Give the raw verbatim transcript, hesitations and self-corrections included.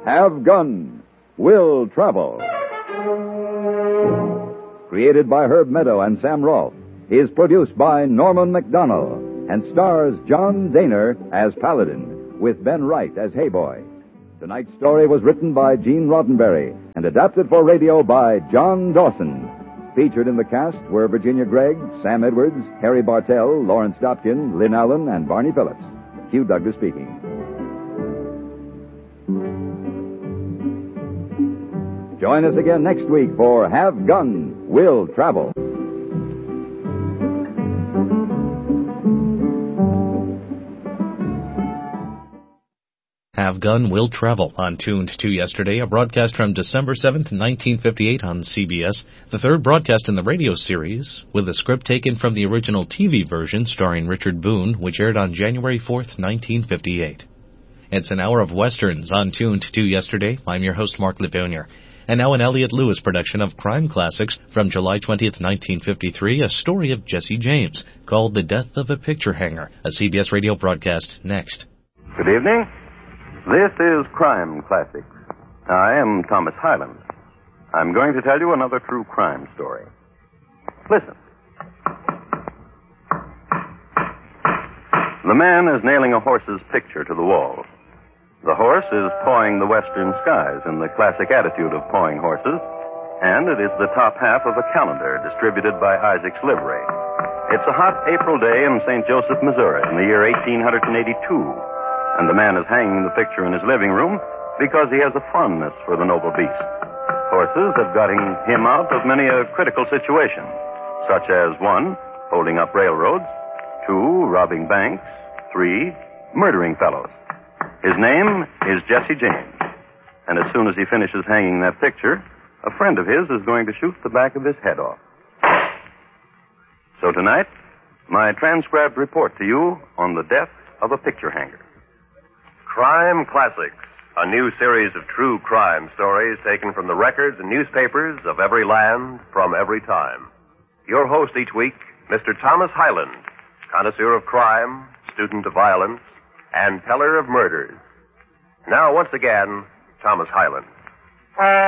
Have Gun, Will Travel. Created by Herb Meadow and Sam Rolfe, is produced by Norman McDonnell and stars John Daner as Paladin, with Ben Wright as Hayboy. Tonight's story was written by Gene Roddenberry and adapted for radio by John Dawson. Featured in the cast were Virginia Gregg, Sam Edwards, Harry Bartell, Lawrence Dopkin, Lynn Allen, and Barney Phillips. Hugh Douglas speaking. Join us again next week for Have Gun, Will Travel. Have Gun, Will Travel on Tuned to Yesterday, a broadcast from December seventh, nineteen fifty-eight on C B S, the third broadcast in the radio series, with a script taken from the original T V version starring Richard Boone, which aired on January fourth, nineteen fifty-eight. It's an hour of westerns on Tuned to Yesterday. I'm your host, Mark LeBonier. And now an Elliott Lewis production of Crime Classics from July twentieth, nineteen fifty-three, a story of Jesse James, called The Death of a Picture Hanger, a C B S radio broadcast next. Good evening. This is Crime Classics. I am Thomas Hyland. I'm going to tell you another true crime story. Listen. The man is nailing a horse's picture to the wall. The horse is pawing the western skies in the classic attitude of pawing horses, and it is the top half of a calendar distributed by Isaac's Livery. It's a hot April day in Saint Joseph, Missouri, in the year eighteen eighty-two. And the man is hanging the picture in his living room because he has a fondness for the noble beast. Horses have gotten him out of many a critical situation, such as one, holding up railroads, two, robbing banks, three, murdering fellows. His name is Jesse James, and as soon as he finishes hanging that picture, a friend of his is going to shoot the back of his head off. So tonight, my transcribed report to you on the death of a picture hanger. Crime Classics, a new series of true crime stories taken from the records and newspapers of every land from every time. Your host each week, Mister Thomas Hyland, connoisseur of crime, student of violence, and teller of murders. Now, once again, Thomas Hyland.